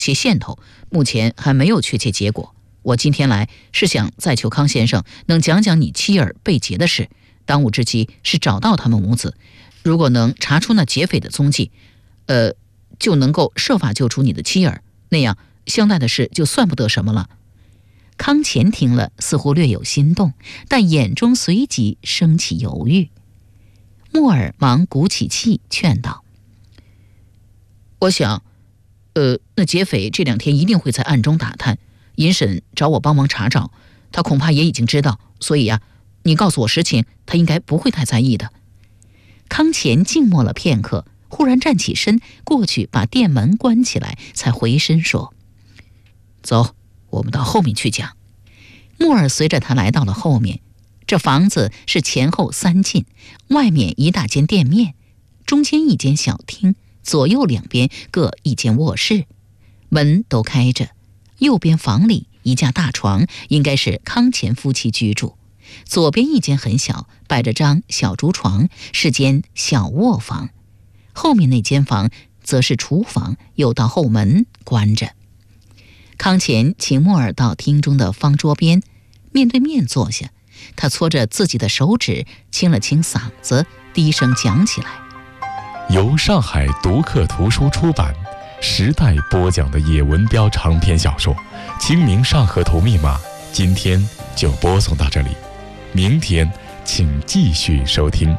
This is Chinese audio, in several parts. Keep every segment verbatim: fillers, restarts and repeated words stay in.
其线头，目前还没有确切结果。我今天来是想再求康先生能讲讲你妻儿被劫的事，当务之急是找到他们母子，如果能查出那劫匪的踪迹，呃，就能够设法救出你的妻儿，那样相待的事就算不得什么了。康乾听了，似乎略有心动，但眼中随即升起犹豫。木耳忙鼓起气劝道：“我想，呃，那劫匪这两天一定会在暗中打探，尹婶找我帮忙查找，他恐怕也已经知道，所以啊，你告诉我实情，他应该不会太在意的。”康乾静默了片刻，忽然站起身，过去把店门关起来，才回身说：“走，我们到后面去讲。”木耳随着他来到了后面。这房子是前后三进，外面一大间店面，中间一间小厅，左右两边各一间卧室，门都开着。右边房里一架大床，应该是康乾夫妻居住。左边一间很小，摆着张小竹床，是间小卧房。后面那间房则是厨房，有道后门关着。康乾请木耳到厅中的方桌边，面对面坐下。他搓着自己的手指，清了清嗓子，低声讲起来。 由上海读客图书出版，时代播讲的叶文标长篇小说《清明上河图密码》，今天就播送到这里，明天请继续收听。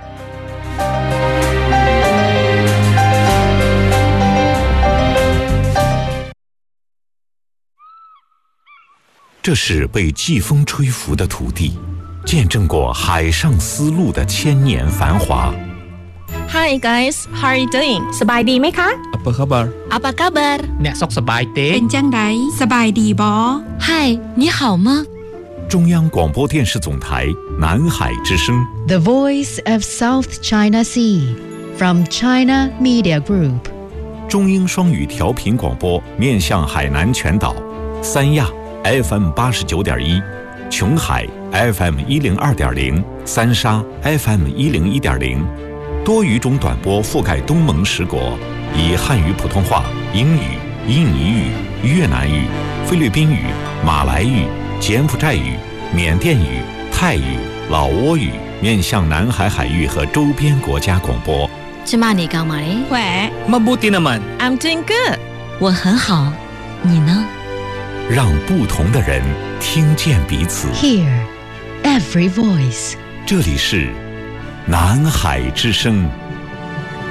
这是被季风吹拂的土地，见证过海上丝路的千年繁华。 Hi guys, how are you doing? สบายดีไหมคะ Apa khabar? Apa kabar? អ្នកសុខសប្បាយទេเป็นจังไดสบายดีบ่ Hi, 你好吗？ 中央广播电视总台南海之声 The Voice of South China Sea from China Media Group 中英双语调频广播，面向海南全岛，三亚 F M 八十九点一，琼海 F M 一零二点零，三沙 F M 一零一点零，多语种短波覆盖东盟十国，以汉语、普通话、英语、印尼语、越南语、菲律宾语、马来语、柬埔寨语、缅甸语、泰语、老挝语面向南海海域和周边国家广播。 芝麻你干嘛嘞？ 喂 Mabuti naman. I'm doing good. 我很好，你呢？ 让不同的人听见彼此。 Hear every voice 这里是南海之声。